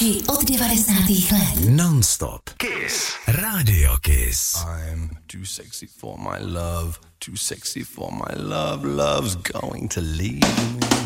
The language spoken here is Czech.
Nejlepší od 90. let. Non-stop. Kiss. Radio Kiss. I'm too sexy for my love. Too sexy for my love. Love's going to leave me.